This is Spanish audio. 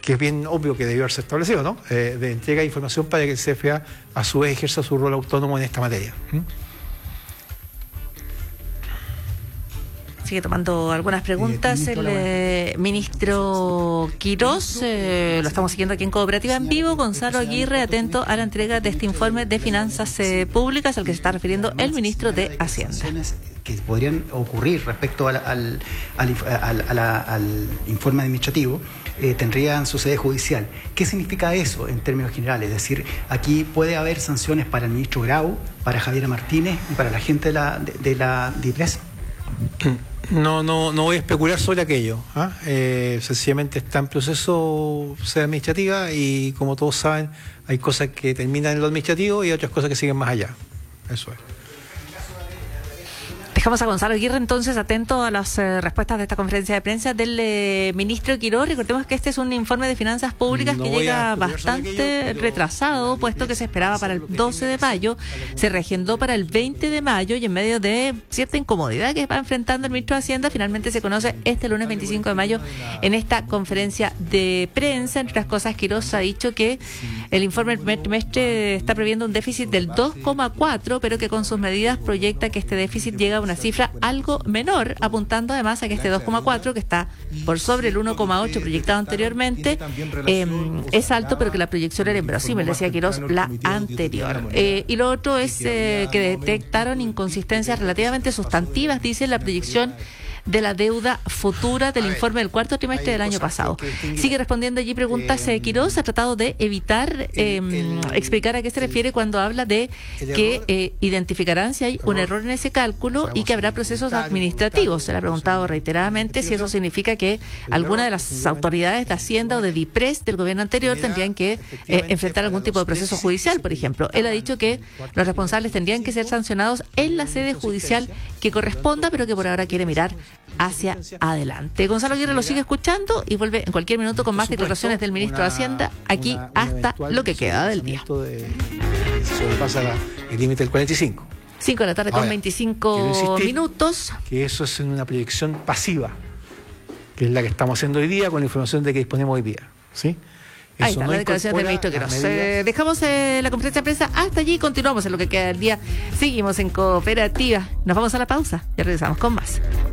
que es bien obvio que debió haberse establecido, ¿no? De entrega de información para que el CFA a su vez ejerza su rol autónomo en esta materia. Sigue tomando algunas preguntas el ministro Quirós, lo estamos siguiendo aquí en Cooperativa en Vivo. Gonzalo Aguirre, atento a la entrega de este informe de finanzas públicas al que se está refiriendo el ministro de Hacienda. Que podrían ocurrir respecto al informe administrativo tendrían su sede judicial. ¿Qué significa eso en términos generales? Es decir, aquí puede haber sanciones para el ministro Grau, para Javier Martínez y para la gente de la DIPRES. No voy a especular sobre aquello. Sencillamente está en proceso sede administrativa y, como todos saben, hay cosas que terminan en lo administrativo y otras cosas que siguen más allá. Eso es. Dejamos a Gonzalo Aguirre entonces atento a las respuestas de esta conferencia de prensa del ministro Quirós. Recordemos que este es un informe de finanzas públicas que llega bastante retrasado, puesto que se esperaba para el 12 de mayo, se reagendó para el 20 de mayo y en medio de cierta incomodidad que va enfrentando el ministro de Hacienda, finalmente se conoce este lunes 25 de mayo en esta conferencia de prensa. Entre otras cosas, Quirós ha dicho que el informe del primer trimestre está previendo un déficit del 2,4, pero que con sus medidas proyecta que este déficit llega a una cifra algo menor, apuntando además a que este 2,4, que está por sobre el 1,8 proyectado anteriormente, es alto, pero que la proyección era inverosímil, decía Quirós, la anterior. Y lo otro es que detectaron inconsistencias relativamente sustantivas, dice, en la proyección de la deuda futura del informe del cuarto trimestre del año pasado. Sigue respondiendo allí preguntas Quirós. Ha tratado de evitar explicar a qué se refiere cuando habla de que identificarán si hay un error en ese cálculo y que habrá procesos administrativos. Se le ha preguntado reiteradamente si eso significa que alguna de las autoridades de Hacienda o de DIPRES del gobierno anterior tendrían que enfrentar algún tipo de proceso judicial, por ejemplo. Él ha dicho que los responsables tendrían que ser sancionados en la sede judicial que corresponda, pero que por ahora quiere mirar hacia adelante. Gonzalo Aguirre lo sigue escuchando y vuelve en cualquier minuto con más declaraciones del ministro de Hacienda aquí hasta lo que queda del día. Sobrepasa el límite del 45. 5 de la tarde con 25 minutos. Que eso es una proyección pasiva, que es la que estamos haciendo hoy día con la información de que disponemos hoy día. ¿Sí? Ahí está la declaración del ministro Quirós. Dejamos la conferencia de prensa hasta allí y continuamos en lo que queda del día. Seguimos en Cooperativa. Nos vamos a la pausa y regresamos con más.